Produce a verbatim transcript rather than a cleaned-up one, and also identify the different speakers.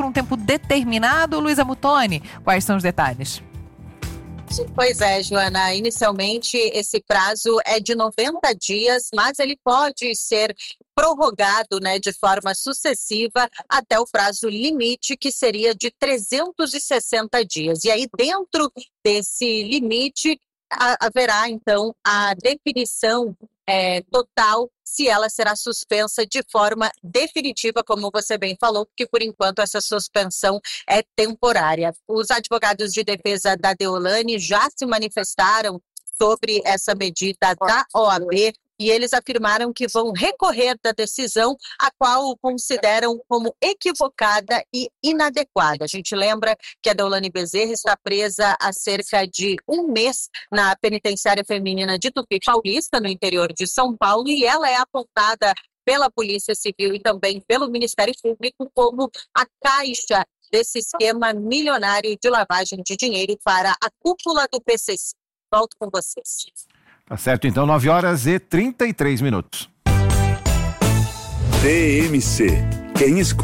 Speaker 1: um tempo determinado, Luísa Muttoni? Quais são os detalhes?
Speaker 2: Pois é, Joana, inicialmente esse prazo é de noventa dias, mas ele pode ser prorrogado, né, de forma sucessiva até o prazo limite, que seria de trezentos e sessenta dias. E aí, dentro desse limite, a, haverá, então, a definição é, total se ela será suspensa de forma definitiva, como você bem falou, porque, por enquanto, essa suspensão é temporária. Os advogados de defesa da Deolane já se manifestaram sobre essa medida da O A B, e eles afirmaram que vão recorrer da decisão, a qual consideram como equivocada e inadequada. A gente lembra que a Deolane Bezerra está presa há cerca de um mês na penitenciária feminina de Tupi Paulista, no interior de São Paulo, e ela é apontada pela Polícia Civil e também pelo Ministério Público como a caixa desse esquema milionário de lavagem de dinheiro para a cúpula do P C C. Volto com vocês.
Speaker 3: Tá certo, então, nove horas e trinta e três minutos.
Speaker 4: T M C. Quem escuta